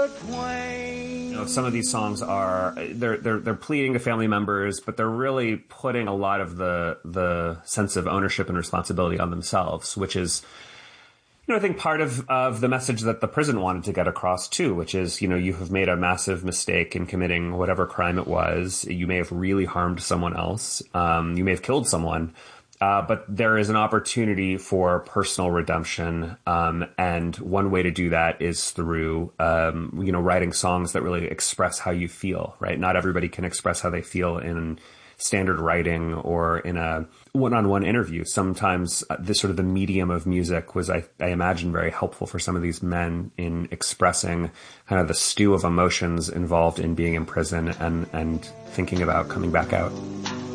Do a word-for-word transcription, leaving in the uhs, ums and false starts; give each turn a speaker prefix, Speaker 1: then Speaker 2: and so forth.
Speaker 1: You know, some of these songs are they're they're they're pleading to family members, but they're really putting a lot of the the sense of ownership and responsibility on themselves, which is, you know, I think part of, of the message that the prison wanted to get across too, which is, you know, you have made a massive mistake in committing whatever crime it was. You may have really harmed someone else. Um, you may have killed someone. Uh, but there is an opportunity for personal redemption, um, and one way to do that is through, um, you know, writing songs that really express how you feel, right? Not everybody can express how they feel in standard writing or in a one-on-one interview. Sometimes uh, this sort of the medium of music was, I, I imagine, very helpful for some of these men in expressing kind of the stew of emotions involved in being in prison and, and thinking about coming back out.